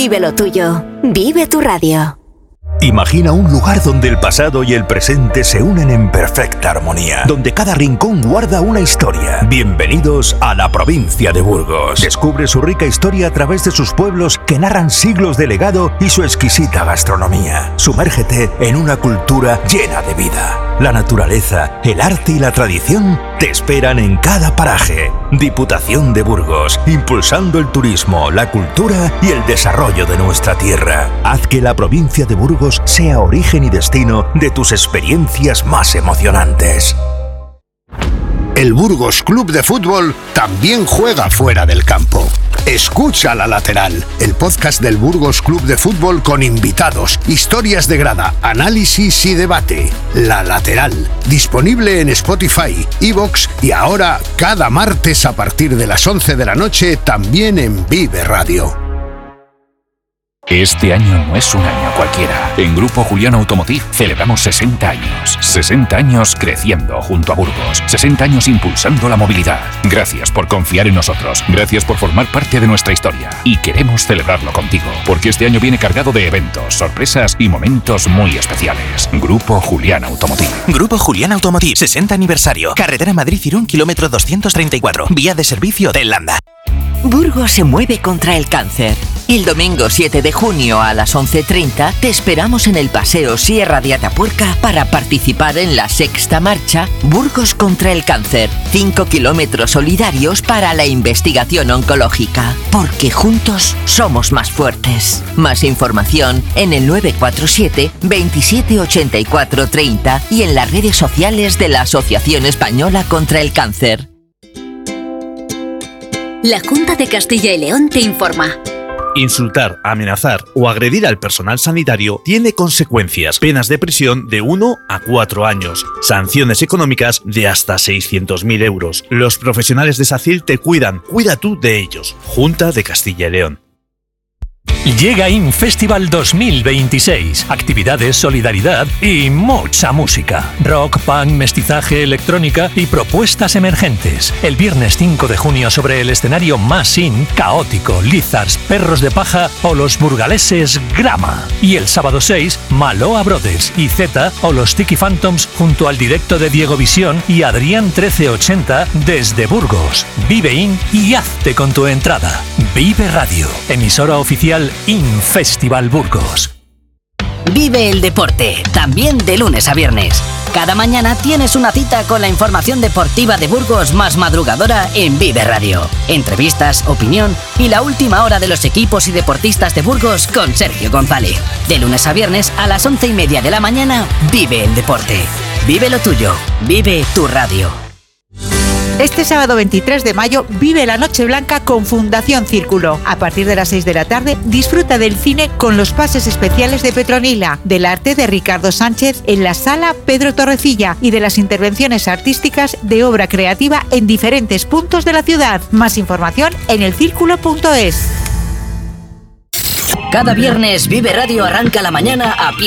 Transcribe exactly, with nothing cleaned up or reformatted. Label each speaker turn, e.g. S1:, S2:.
S1: Vive lo tuyo. Vive tu radio.
S2: Imagina un lugar donde el pasado y el presente se unen en perfecta armonía, donde cada rincón guarda una historia. Bienvenidos a la provincia de Burgos. Descubre su rica historia a través de sus pueblos que narran siglos de legado y su exquisita gastronomía. Sumérgete en una cultura llena de vida. La naturaleza, el arte y la tradición te esperan en cada paraje. Diputación de Burgos, impulsando el turismo, la cultura y el desarrollo de nuestra tierra. Haz que la provincia de Burgos sea origen y destino de tus experiencias más emocionantes.
S3: El Burgos Club de Fútbol también juega fuera del campo. Escucha La Lateral, el podcast del Burgos Club de Fútbol con invitados, historias de grada, análisis y debate. La Lateral, disponible en Spotify, iVoox y ahora cada martes a partir de las once de la noche también en Vive Radio.
S4: Este año no es un año cualquiera. En Grupo Julián Automotive celebramos sesenta años. sesenta años creciendo junto a Burgos. sesenta años impulsando la movilidad. Gracias por confiar en nosotros. Gracias por formar parte de nuestra historia. Y queremos celebrarlo contigo, porque este año viene cargado de eventos, sorpresas y momentos muy especiales. Grupo Julián Automotive.
S5: Grupo Julián Automotive, sesenta aniversario. Carretera Madrid-Irún, kilómetro doscientos treinta y cuatro. Vía de servicio de Landa.
S6: Burgos se mueve contra el cáncer. El domingo siete de junio a las once treinta te esperamos en el Paseo Sierra de Atapuerca para participar en la sexta marcha Burgos contra el cáncer. Cinco kilómetros solidarios para la investigación oncológica. Porque juntos somos más fuertes. Más información en el nueve cuatro siete, veintisiete ochenta y cuatro treinta y en las redes sociales de la Asociación Española contra el Cáncer.
S1: La Junta de Castilla y León te informa.
S7: Insultar, amenazar o agredir al personal sanitario tiene consecuencias. Penas de prisión de uno a cuatro años. Sanciones económicas de hasta seiscientos mil euros. Los profesionales de SACIL te cuidan. Cuida tú de ellos. Junta de Castilla y León.
S8: Llega InFestival dos mil veintiséis. Actividades, solidaridad y mucha música. Rock, punk, mestizaje, electrónica y propuestas emergentes. El viernes cinco de junio sobre el escenario más in, Caótico, Lizards, Perros de Paja o los burgaleses Grama. Y el sábado seis, Maloa Brothers y Z o los Tiki Phantoms junto al directo de Diego Visión y Adrián trece ochenta desde Burgos. Vive In y hazte con tu entrada. Vive Radio, emisora oficial InFestival Burgos.
S9: Vive el deporte, también de lunes a viernes. Cada mañana tienes una cita con la información deportiva de Burgos más madrugadora en Vive Radio. Entrevistas, opinión y la última hora de los equipos y deportistas de Burgos con Sergio González. De lunes a viernes a las once y media de la mañana, vive el deporte. Vive lo tuyo, vive tu radio.
S10: Este sábado veintitrés de mayo vive la Noche Blanca con Fundación Círculo. A partir de las seis de la tarde disfruta del cine con los pases especiales de Petronila, del arte de Ricardo Sánchez en la Sala Pedro Torrecilla y de las intervenciones artísticas de obra creativa en diferentes puntos de la ciudad. Más información en el círculo punto es.
S9: Cada viernes Vive Radio arranca la mañana a pie